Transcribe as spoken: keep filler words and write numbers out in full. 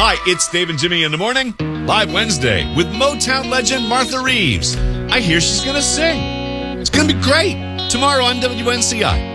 Hi, it's Dave and Jimmy in the morning. Live Wednesday with Motown legend Martha Reeves. I hear she's going to sing. It's going to be great. Tomorrow on W N C I.